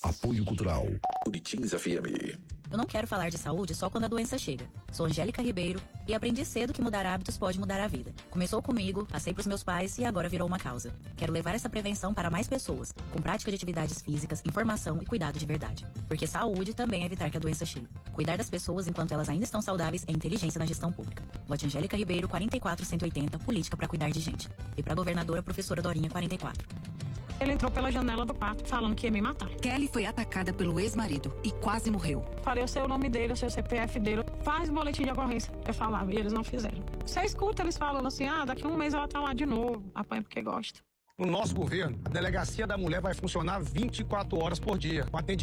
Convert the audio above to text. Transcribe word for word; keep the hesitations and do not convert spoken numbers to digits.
Apoio Cultural. Buritins F M. Eu não quero falar de saúde só quando a doença chega. Sou Angélica Ribeiro e aprendi cedo que mudar hábitos pode mudar a vida. Começou comigo, passei pros meus pais e agora virou uma causa. Quero levar essa prevenção para mais pessoas, com prática de atividades físicas, informação e cuidado de verdade. Porque saúde também é evitar que a doença chegue. Cuidar das pessoas enquanto elas ainda estão saudáveis é inteligência na gestão pública. Vote Angélica Ribeiro, quarenta e quatro cento e oitenta, política para cuidar de gente. E para governadora, professora Dorinha, quarenta e quatro. Ele entrou pela janela do quarto falando que ia me matar. Kelly foi atacada pelo ex-marido e quase morreu. Falei o seu nome dele, o seu C P F dele, faz boletim de ocorrência. Eu falava e eles não fizeram. Você escuta eles falando assim, ah, daqui a um mês ela tá lá de novo, apanha porque gosta. No nosso governo, a Delegacia da Mulher vai funcionar vinte e quatro horas por dia, com atendimento